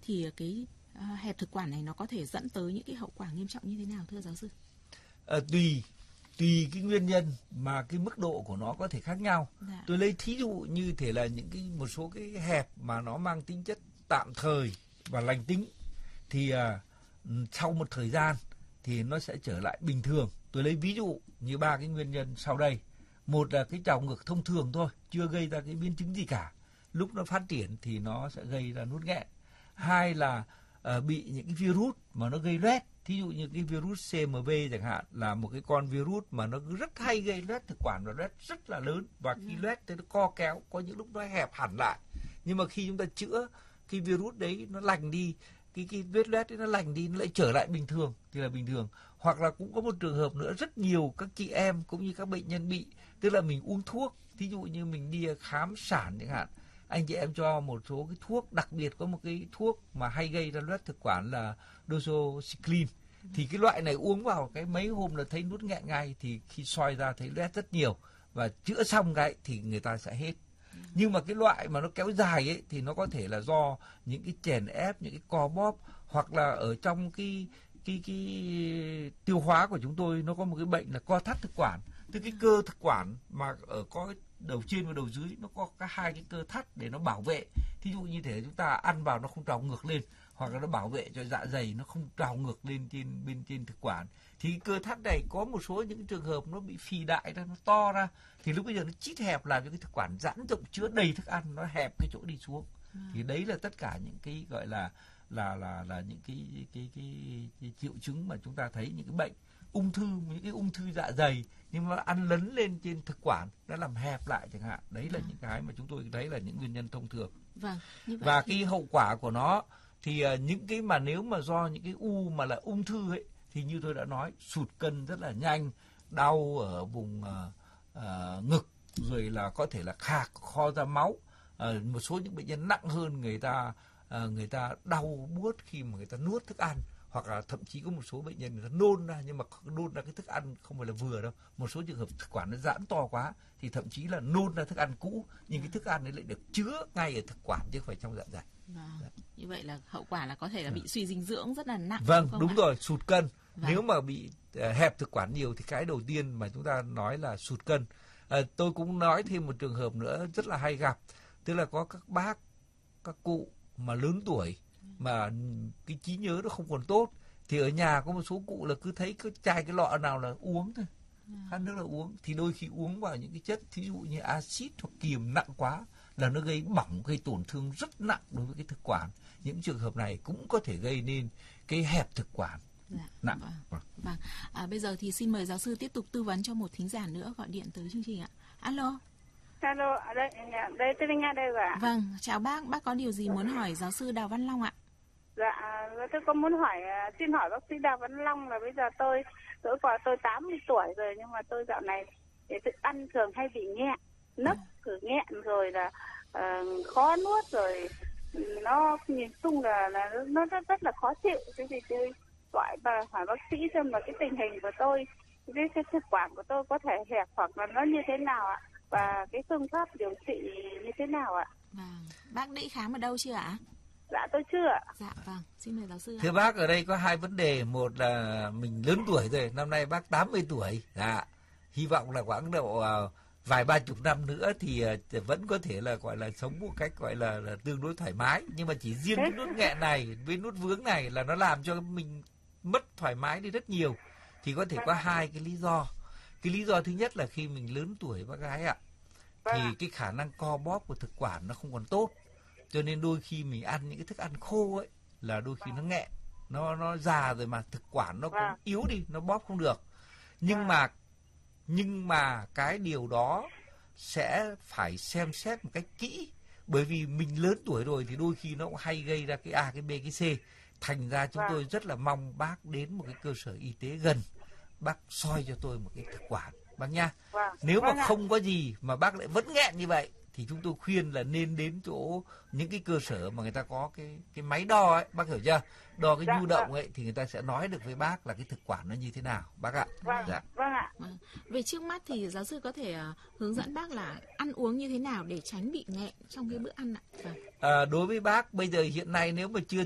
thì cái hẹp thực quản này nó có thể dẫn tới những cái hậu quả nghiêm trọng như thế nào thưa giáo sư? Tùy cái nguyên nhân mà cái mức độ của nó có thể khác nhau. Dạ. Tôi lấy thí dụ như thể là một số cái hẹp mà nó mang tính chất tạm thời và lành tính thì sau một thời gian thì nó sẽ trở lại bình thường. Tôi lấy ví dụ như 3 cái nguyên nhân sau đây. Một là cái trào ngược thông thường thôi, chưa gây ra cái biến chứng gì cả. Lúc nó phát triển thì nó sẽ gây ra nuốt nghẹn. Hai là bị những cái virus mà nó gây loét. Thí dụ như cái virus CMV chẳng hạn, là một cái con virus mà nó rất hay gây loét thực quản và loét rất là lớn, và khi loét thì nó co kéo, có những lúc nó hẹp hẳn lại. Nhưng mà khi chúng ta chữa cái virus đấy nó lành đi, cái vết loét ấy nó lành đi, nó lại trở lại bình thường thì là bình thường. Hoặc là cũng có một trường hợp nữa, rất nhiều các chị em cũng như các bệnh nhân bị, tức là mình uống thuốc, thí dụ như mình đi khám sản chẳng hạn, anh chị em cho một số cái thuốc, đặc biệt có một cái thuốc mà hay gây ra loét thực quản là doxycycline. Thì cái loại này uống vào cái mấy hôm là thấy nuốt nghẹn ngay, thì khi soi ra thấy loét rất nhiều, và chữa xong cái thì người ta sẽ hết. Nhưng mà cái loại mà nó kéo dài ấy thì nó có thể là do những cái chèn ép, những cái co bóp, hoặc là ở trong cái tiêu hóa của chúng tôi nó có một cái bệnh là co thắt thực quản. Tức cái cơ thực quản mà có đầu trên và đầu dưới nó có cả hai cái cơ thắt để nó bảo vệ. Thí dụ như thế chúng ta ăn vào nó không trào ngược lên, hoặc là nó bảo vệ cho dạ dày nó không trào ngược lên bên trên thực quản. Thì cái cơ thắt này có một số những trường hợp nó bị phì đại ra, nó to ra, thì lúc bây giờ nó chít hẹp làm cho cái thực quản giãn rộng chứa đầy thức ăn, nó hẹp cái chỗ đi xuống. Thì đấy là tất cả những cái gọi là những cái triệu chứng mà chúng ta thấy những cái bệnh ung thư, những cái ung thư dạ dày nhưng mà ăn lấn lên trên thực quản, nó làm hẹp lại chẳng hạn. Đấy là những cái mà chúng tôi thấy là những nguyên nhân thông thường. Vâng, như vậy và thì... cái hậu quả của nó thì những cái mà nếu mà do những cái u mà là ung thư ấy, thì như tôi đã nói, sụt cân rất là nhanh, đau ở vùng ngực, rồi là có thể là khạc, kho ra máu. Một số những bệnh nhân nặng hơn, người ta đau buốt khi mà người ta nuốt thức ăn, hoặc là thậm chí có một số bệnh nhân người ta nôn ra, nhưng mà nôn ra cái thức ăn không phải là vừa đâu. Một số trường hợp thực quản nó giãn to quá thì thậm chí là nôn ra thức ăn cũ, nhưng cái thức ăn ấy lại được chứa ngay ở thực quản chứ không phải trong dạ dày. Như vậy là hậu quả là có thể là bị suy dinh dưỡng rất là nặng. Vâng, đúng rồi, sụt cân. Vâng. Nếu mà bị hẹp thực quản nhiều thì cái đầu tiên mà chúng ta nói là sụt cân. Tôi cũng nói thêm một trường hợp nữa rất là hay gặp, tức là có các bác, các cụ mà lớn tuổi mà cái trí nhớ nó không còn tốt, thì ở nhà có một số cụ là cứ thấy cái chai cái lọ nào là uống thôi, khát nước là uống, thì đôi khi uống vào những cái chất thí dụ như axit hoặc kiềm nặng quá là nó gây bỏng, gây tổn thương rất nặng đối với cái thực quản. Những trường hợp này cũng có thể gây nên cái hẹp thực quản nặng. Vâng. Bây giờ thì xin mời giáo sư tiếp tục tư vấn cho một thính giả nữa gọi điện tới chương trình ạ. Alo. Alo, đây tôi Linh Nga đây ạ. Vâng, chào bác có điều gì muốn hỏi giáo sư Đào Văn Long ạ? Dạ, tôi có muốn xin hỏi bác sĩ Đào Văn Long là bây giờ tôi 80 tuổi rồi, nhưng mà tôi dạo này để thức ăn thường hay bị nghẹn, nấc cứ nghẹn, rồi là khó nuốt, rồi nó nhìn chung là nó rất là khó chịu. Thế thì tôi gọi và hỏi bác sĩ xem là cái tình hình của tôi, cái thực quản của tôi có thể hẹp hoặc là nó như thế nào ạ, và cái phương pháp điều trị như thế nào ạ? Bác đi khám ở đâu chưa ạ? Dạ tôi chưa ạ. Dạ vâng, xin mời giáo sư. Thưa bác, ở đây có hai vấn đề. Một là mình lớn tuổi rồi, năm nay bác 80 tuổi. Hy vọng là khoảng độ vài 30 năm nữa thì vẫn có thể là gọi là sống một cách gọi là tương đối thoải mái. Nhưng mà chỉ riêng cái nút nghẹn này với nút vướng này là nó làm cho mình mất thoải mái đi rất nhiều. Thì có thể có hai cái lý do. Cái lý do thứ nhất là khi mình lớn tuổi bác gái ạ, thì cái khả năng co bóp của thực quản nó không còn tốt, cho nên đôi khi mình ăn những cái thức ăn khô ấy là đôi khi nó nghẹn, nó già rồi mà thực quản nó cũng yếu đi, nó bóp không được. Nhưng mà cái điều đó sẽ phải xem xét một cách kỹ, bởi vì mình lớn tuổi rồi thì đôi khi nó cũng hay gây ra cái A, cái B, cái C. Thành ra chúng tôi rất là mong bác đến một cái cơ sở y tế gần, bác soi cho tôi một cái thực quản bác nha. Nếu mà không có gì mà bác lại vẫn nghẹn như vậy thì chúng tôi khuyên là nên đến chỗ những cái cơ sở mà người ta có cái máy đo ấy, bác hiểu chưa? Đo cái nhu động ấy thì người ta sẽ nói được với bác là cái thực quản nó như thế nào, bác ạ. Vâng ạ. Về trước mắt thì giáo sư có thể hướng dẫn bác là ăn uống như thế nào để tránh bị nghẹn trong cái bữa ăn ạ? Đối với bác bây giờ hiện nay nếu mà chưa